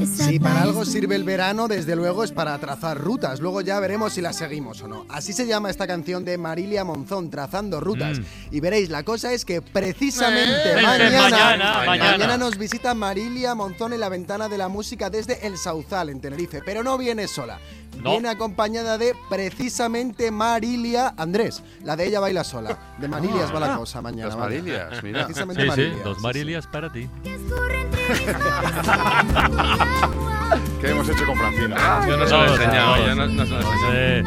Si para algo sirve el verano, desde luego es para trazar rutas. Luego ya veremos si las seguimos o no. Así se llama esta canción de Marilia Monzón, Trazando Rutas. Y veréis, la cosa es que precisamente mañana nos visita Marilia Monzón en la Ventana de la Música desde El Sauzal, en Tenerife. Pero no viene sola. No. Viene acompañada de precisamente Marilia Andrés. La de Ella baila sola. De Marilias va la cosa mañana. Las Marilias, mira. Precisamente Sí, Marilias. dos Marilias para ti. ¿Qué hemos hecho con Francina? Yo no se lo he enseñado, yo no se lo he enseñado.